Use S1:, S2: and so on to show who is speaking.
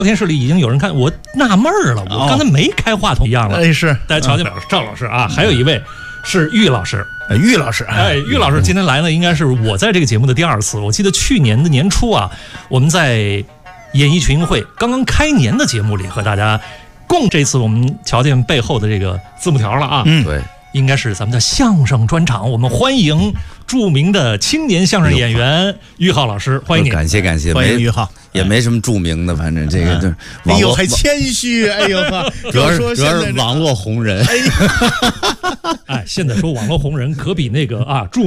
S1: 聊天室里已经有人看，我纳闷了，我刚才没开话筒一样了。
S2: 哎，是，
S1: 大家瞧见没有？赵老师啊，还有一位是玉老师。
S2: 玉老师，
S1: 玉老师今天来呢，应该是我在这个节目的第2次。我记得去年的年初啊，我们在演艺群英会刚刚开年的节目里和大家共，这次我们瞧见背后的这个字幕条了啊。
S3: 对，
S1: 应该是咱们的相声专场，我们欢迎著名的青年相声演员玉浩老师，欢迎你。
S3: 感谢，
S2: 欢迎玉浩。
S3: 也没什么著名的，反正这个就是
S2: 哎呦，还谦虚，哎呦呵，
S3: 主要是网络红人。
S1: 哎，现在说网络红人可比那个著